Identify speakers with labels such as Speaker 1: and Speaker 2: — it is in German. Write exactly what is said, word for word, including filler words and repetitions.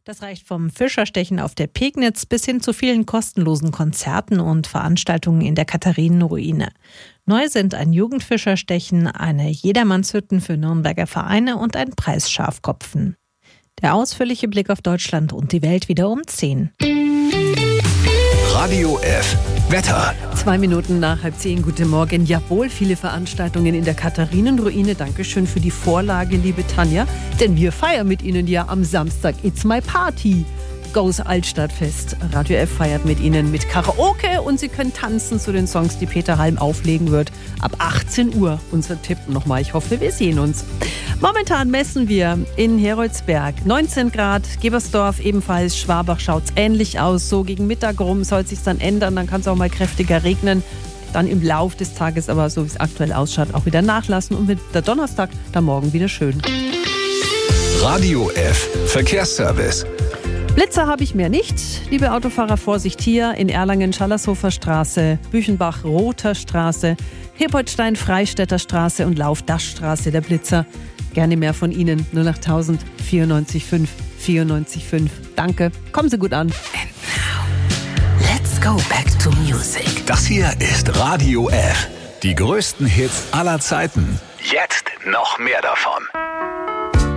Speaker 1: Das reicht vom Fischerstechen auf der Pegnitz bis hin zu vielen kostenlosen Konzerten und Veranstaltungen in der Katharinenruine. Neu sind ein Jugendfischerstechen, eine Jedermannshütten für Nürnberger Vereine und ein Preisschafkopfen. Der ausführliche Blick auf Deutschland und die Welt wieder um zehn.
Speaker 2: Radio F. Wetter.
Speaker 3: Zwei Minuten nach halb zehn, guten Morgen. Jawohl, viele Veranstaltungen in der Katharinenruine. Dankeschön für die Vorlage, liebe Tanja. Denn wir feiern mit Ihnen ja am Samstag It's My Party. Goes Altstadtfest. Radio F feiert mit Ihnen mit Karaoke und Sie können tanzen zu den Songs, die Peter Halm auflegen wird. Ab achtzehn Uhr. Unser Tipp nochmal. Ich hoffe, wir sehen uns. Momentan messen wir in Heroldsberg neunzehn Grad, Gebersdorf ebenfalls, Schwabach schaut es ähnlich aus. So gegen Mittag rum soll es sich dann ändern, dann kann es auch mal kräftiger regnen. Dann im Lauf des Tages aber, so wie es aktuell ausschaut, auch wieder nachlassen und mit der Donnerstag dann morgen wieder schön.
Speaker 2: Radio F. Verkehrsservice.
Speaker 3: Blitzer habe ich mehr nicht. Liebe Autofahrer, Vorsicht hier in Erlangen, Schallershofer Straße, Büchenbach, Roter Straße, Herbolzstein, Freistädter Straße und Lauf-Dasch-Straße der Blitzer. Gerne mehr von Ihnen. null acht null null vierundneunzig fünf vierundneunzig fünf. Danke. Kommen Sie gut an.
Speaker 2: And now, let's go back to music. Das hier ist Radio F. Die größten Hits aller Zeiten. Jetzt noch mehr davon.